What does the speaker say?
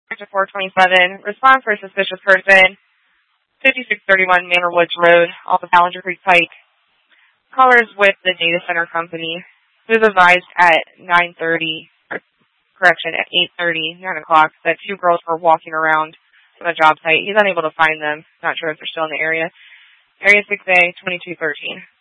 Sector 427, respond for a suspicious person, 5631 Manor Woods Road, off of Ballinger Creek Pike. Caller is with the data center company. He was advised at 9:30, at 8:30, 9 o'clock, that two girls were walking around on a job site. He's unable to find them. Not sure if they're still in the area. Area 6A, 2213.